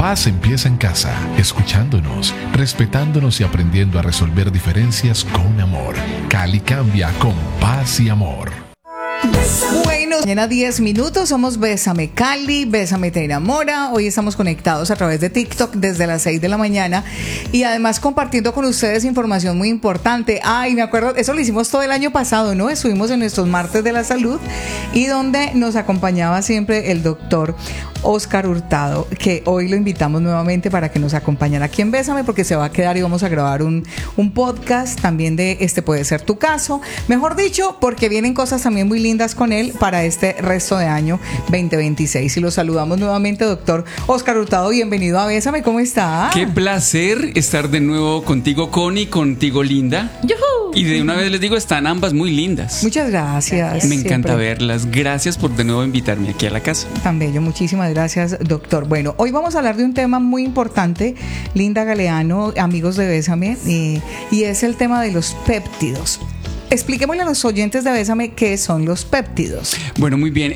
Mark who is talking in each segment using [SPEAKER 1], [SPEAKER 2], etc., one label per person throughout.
[SPEAKER 1] paz empieza en casa, escuchándonos, respetándonos y aprendiendo a resolver diferencias con amor. Cali cambia con paz y amor.
[SPEAKER 2] Bueno, mañana 10 minutos, somos Bésame Cali, Bésame Te Enamora. Hoy estamos conectados a través de TikTok desde las 6 de la mañana y además compartiendo con ustedes información muy importante. Ay, me acuerdo, eso lo hicimos todo el año pasado, ¿no? Estuvimos en nuestros martes de la salud y donde nos acompañaba siempre el doctor Oscar Hurtado, que hoy lo invitamos nuevamente para que nos acompañara aquí en Bésame, porque se va a quedar y vamos a grabar un podcast también de Este Puede Ser Tu Caso. Mejor dicho, porque vienen cosas también muy lindas con él para este resto de año 2026. Y lo saludamos nuevamente, doctor Oscar Hurtado. Bienvenido a Bésame, ¿cómo está?
[SPEAKER 3] Qué placer estar de nuevo contigo, Connie, contigo, Linda.
[SPEAKER 2] ¡Yuhu!
[SPEAKER 3] Y de una vez les digo, están ambas muy lindas.
[SPEAKER 2] Muchas gracias.
[SPEAKER 3] Me encanta
[SPEAKER 2] siempre
[SPEAKER 3] verlas. Gracias por de nuevo invitarme aquí a la casa.
[SPEAKER 2] Tan bello, muchísimas gracias, doctor. Bueno, hoy vamos a hablar de un tema muy importante, Linda Galeano, amigos de Bésame, y es el tema de los péptidos. Expliquémosle a los oyentes de Bésame qué son los péptidos.
[SPEAKER 3] Bueno, muy bien.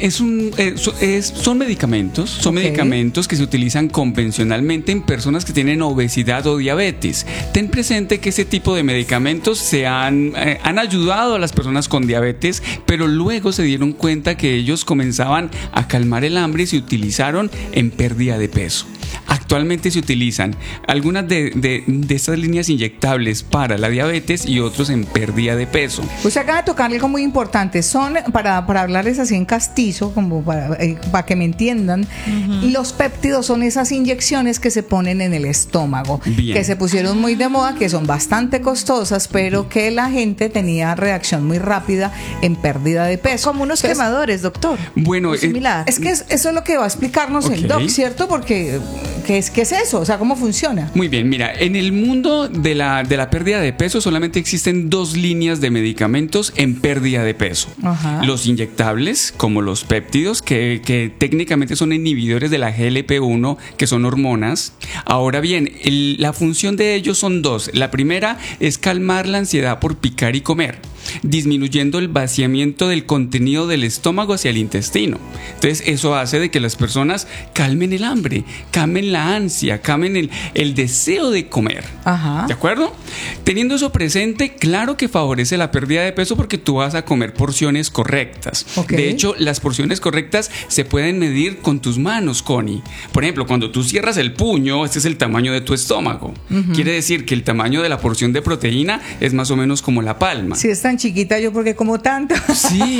[SPEAKER 3] Son medicamentos. Son medicamentos que se utilizan convencionalmente en personas que tienen obesidad o diabetes. Ten presente que ese tipo de medicamentos han ayudado a las personas con diabetes, pero luego se dieron cuenta que ellos comenzaban a calmar el hambre y se utilizaron en pérdida de peso. Actualmente se utilizan algunas de estas líneas inyectables para la diabetes y otros en pérdida de peso.
[SPEAKER 2] Usted acaba de tocar algo muy importante. Son, para hablarles así en castizo, como para que me entiendan, los péptidos son esas inyecciones que se ponen en el estómago, que se pusieron muy de moda, que son bastante costosas, pero que la gente tenía reacción muy rápida en pérdida de peso.
[SPEAKER 4] Como unos quemadores, doctor.
[SPEAKER 3] Bueno,
[SPEAKER 2] similar. Es que eso es lo que va a explicarnos el doc, ¿cierto? Porque ¿qué es eso? O sea, ¿cómo funciona?
[SPEAKER 3] Muy bien, mira, en el mundo de la pérdida de peso solamente existen dos líneas de medicamentos en pérdida de peso. Ajá. Los inyectables, como los péptidos, que técnicamente son inhibidores de la GLP-1, que son hormonas. Ahora bien, la función de ellos son dos. La primera es calmar la ansiedad por picar y comer, disminuyendo el vaciamiento del contenido del estómago hacia el intestino. Entonces eso hace de que las personas calmen el hambre, calmen la ansia, calmen el deseo de comer. Ajá. ¿De acuerdo? Teniendo eso presente, claro que favorece la pérdida de peso porque tú vas a comer porciones correctas. De hecho, las porciones correctas se pueden medir con tus manos, Connie. Por ejemplo, cuando tú cierras el puño, este es el tamaño de tu estómago. Quiere decir que el tamaño de la porción de proteína es más o menos como la palma.
[SPEAKER 2] Sí, es tan chiquita yo porque como tanto.
[SPEAKER 3] Sí,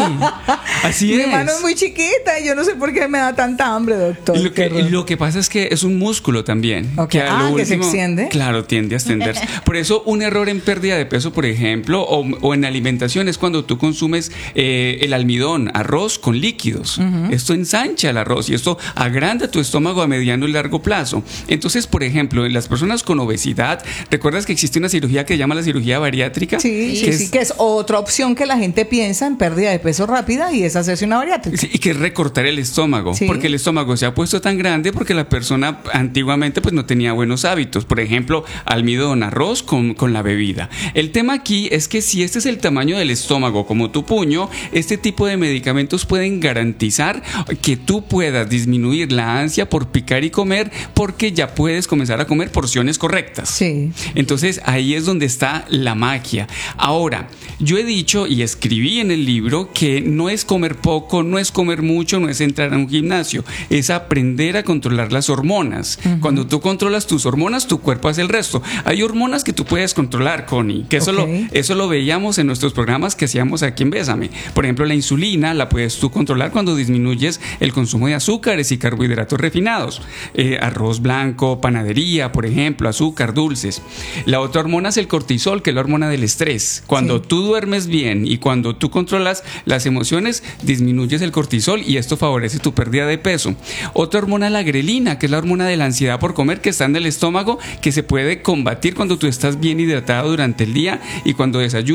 [SPEAKER 3] así es.
[SPEAKER 2] Mi mano es muy chiquita y yo no sé por qué me da tanta hambre, doctor.
[SPEAKER 3] Lo que pasa es que es un músculo también.
[SPEAKER 2] Que último, se extiende.
[SPEAKER 3] Claro, tiende a extenderse. Por eso un error en pérdida de peso, por ejemplo, o en alimentación es cuando tú consumes el almidón, arroz con líquidos. Esto ensancha el arroz y esto agranda tu estómago a mediano y largo plazo. Entonces, por ejemplo, en las personas con obesidad, ¿recuerdas que existe una cirugía que se llama la cirugía bariátrica?
[SPEAKER 2] Sí, que es otra opción que la gente piensa en pérdida de peso rápida y es hacerse una bariátrica.
[SPEAKER 3] Sí, y que es recortar el estómago, porque el estómago se ha puesto tan grande porque la persona antiguamente pues no tenía buenos hábitos. Por ejemplo, almidón, arroz con la bebida. El tema aquí es que si este es el tamaño del estómago como tu puño, este tipo de medicamentos pueden garantizar que tú puedas disminuir la ansia por picar y comer porque ya puedes comenzar a comer porciones correctas.
[SPEAKER 2] Sí.
[SPEAKER 3] Entonces ahí es donde está la magia. Ahora, yo he dicho y escribí en el libro que no es comer poco, no es comer mucho, no es entrar a un gimnasio, es aprender a controlar las hormonas. Cuando tú controlas tus hormonas, tu cuerpo hace el resto. Hay hormonas que tú puedes controlar, Connie, que eso lo veíamos en nuestros programas que hacíamos aquí en Bésame. Por ejemplo, la insulina la puedes tú controlar cuando disminuyes el consumo de azúcares y carbohidratos refinados. Arroz blanco, panadería, por ejemplo, azúcar, dulces. La otra hormona es el cortisol, que es la hormona del estrés. Cuando tú duermes bien y cuando tú controlas las emociones, disminuyes el cortisol y esto favorece tu pérdida de peso. Otra hormona es la grelina, que es la hormona de la ansiedad por comer, que está en el estómago, que se puede combatir cuando tú estás bien hidratado durante el día y cuando desayunas